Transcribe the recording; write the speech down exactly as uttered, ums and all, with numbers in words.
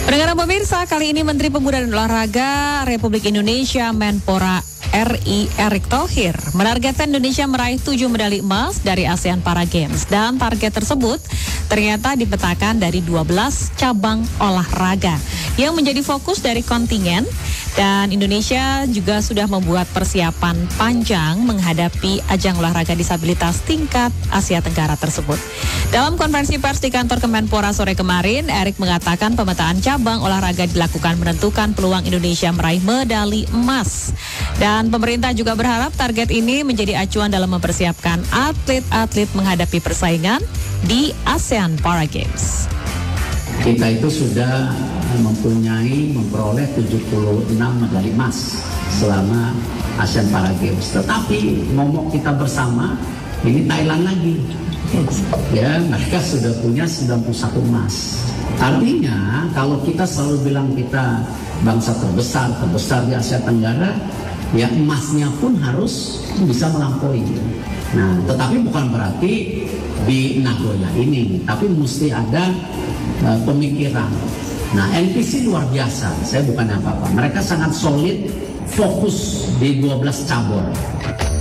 Pendengar pemirsa, kali ini Menteri Pemuda dan Olahraga Republik Indonesia Menpora R I Erick Thohir menargetkan Indonesia meraih tujuh medali emas dari ASEAN Para Games, dan target tersebut ternyata dipetakan dari dua belas cabang olahraga yang menjadi fokus dari kontingen, dan Indonesia juga sudah membuat persiapan panjang menghadapi ajang olahraga disabilitas tingkat Asia Tenggara tersebut. Dalam konferensi pers di kantor Kemenpora sore kemarin, Erick mengatakan pemetaan cabang olahraga dilakukan menentukan peluang Indonesia meraih medali emas. Dan pemerintah juga berharap target ini menjadi acuan dalam mempersiapkan atlet-atlet menghadapi persaingan di ASEAN Para Games. Kita itu sudah mempunyai, memperoleh tujuh puluh enam medali emas selama ASEAN Para Games. Tetapi momok kita bersama, ini Thailand lagi. Ya, mereka sudah punya sembilan puluh satu emas. Artinya, kalau kita selalu bilang kita bangsa terbesar, terbesar di Asia Tenggara, ya emasnya pun harus bisa melampaui. Nah, tetapi bukan berarti di Nagoya ini, tapi mesti ada uh, pemikiran. Nah, N P C luar biasa, saya bukan apa-apa. Mereka sangat solid, fokus di dua belas cabur.